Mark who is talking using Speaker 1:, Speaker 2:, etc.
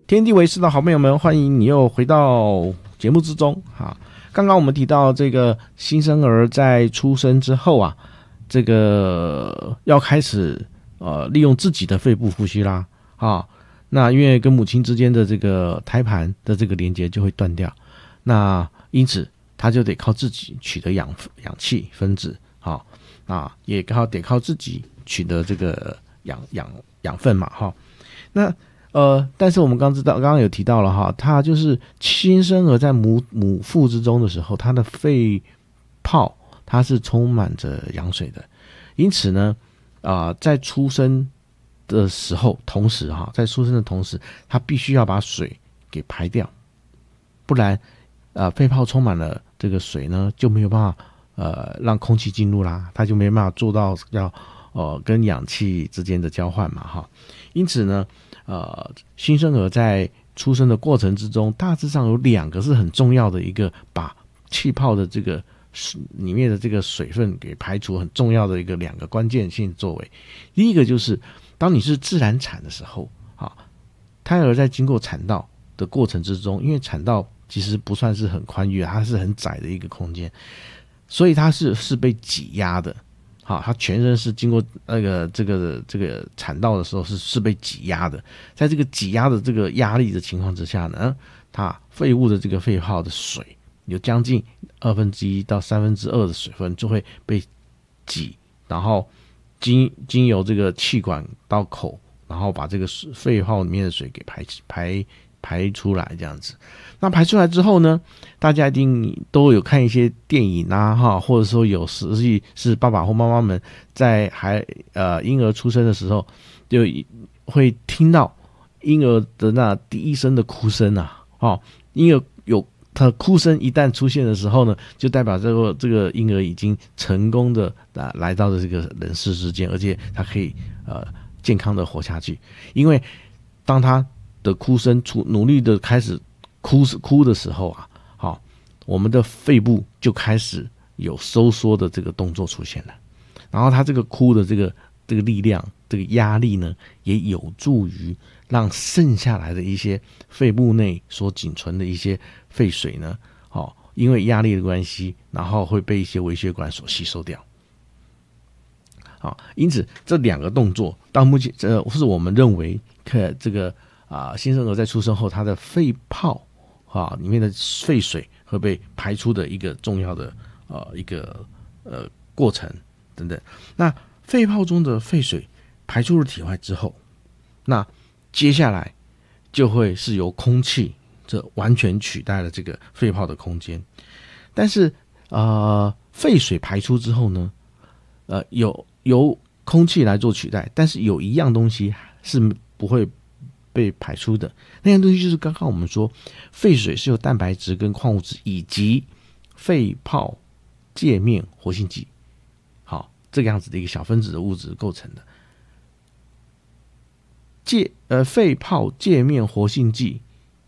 Speaker 1: 天地为师的好朋友们，欢迎你又回到节目之中哈。刚刚我们提到这个新生儿在出生之后啊，这个要开始利用自己的肺部呼吸啦啊。那因为跟母亲之间的这个胎盘的这个连接就会断掉，那因此他就得靠自己取得氧气分子啊，也得靠自己取得这个养分嘛哈。那但是我们刚刚有提到了哈，它就是新生儿在母腹之中的时候，它的肺泡它是充满着羊水的，因此呢，在出生的时候，在出生的同时，它必须要把水给排掉，不然肺泡充满了这个水呢，就没有办法让空气进入啦，它就没办法做到跟氧气之间的交换嘛哈，因此呢。新生儿在出生的过程之中，大致上有两个是很重要的一个把气泡的这个里面的这个水分给排除很重要的两个关键性作为。第一个就是当你是自然产的时候，胎儿在经过产道的过程之中，因为产道其实不算是很宽裕，它是很窄的一个空间，所以它是被挤压的。好，他全身是经过这个产道的时候是被挤压的，在这个挤压的这个压力的情况之下呢，它肺部的这个肺泡的水有将近1/2到2/3的水分就会被挤，然后经由这个气管到口，然后把这个肺泡里面的水给排出来这样子。那排出来之后呢，大家一定都有看一些电影啊或者说有实际是爸爸或妈妈们在婴儿出生的时候，就会听到婴儿的那第一声的哭声啊，婴儿有他的哭声一旦出现的时候呢，就代表这个婴儿已经成功的来到了这个人世之间，而且他可以健康的活下去。因为当他的哭声努力的开始哭的时候啊，我们的肺部就开始有收缩的这个动作出现了，然后他这个哭的这个力量，这个压力呢，也有助于让剩下来的一些肺部内所仅存的一些废水呢，因为压力的关系，然后会被一些微血管所吸收掉。因此这两个动作到目前是我们认为这个新生儿在出生后，他的肺泡里面的废水会被排出的一个重要的过程等等。那肺泡中的废水排出了体外之后，那接下来就会是由空气这完全取代了这个肺泡的空间。但是废水排出之后呢，由空气来做取代，但是有一样东西是不会被排出的，那样东西就是刚刚我们说废水是由蛋白质跟矿物质以及肺泡界面活性剂这个样子的一个小分子的物质构成的。肺泡界面活性剂